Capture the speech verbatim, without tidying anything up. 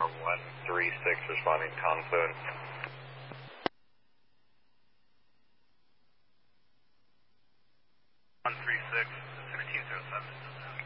one three six responding to Confluence. one three six, sixteen zero seven.